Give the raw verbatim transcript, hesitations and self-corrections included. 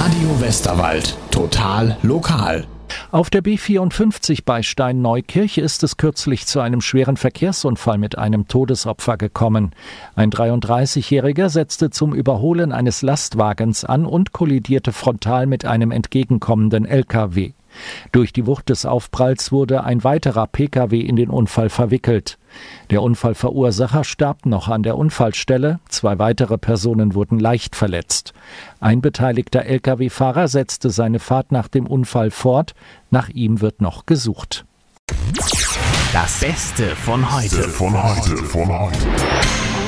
Radio Westerwald. Total lokal. Auf der B vierundfünfzig bei Steinneukirch ist es kürzlich zu einem schweren Verkehrsunfall mit einem Todesopfer gekommen. Ein dreiunddreißigjähriger setzte zum Überholen eines Lastwagens an und kollidierte frontal mit einem entgegenkommenden L K W. Durch die Wucht des Aufpralls wurde ein weiterer P K W in den Unfall verwickelt. Der Unfallverursacher starb noch an der Unfallstelle, zwei weitere Personen wurden leicht verletzt. Ein beteiligter L K W-Fahrer setzte seine Fahrt nach dem Unfall fort, nach ihm wird noch gesucht. Das Beste von heute. Von heute, von heute.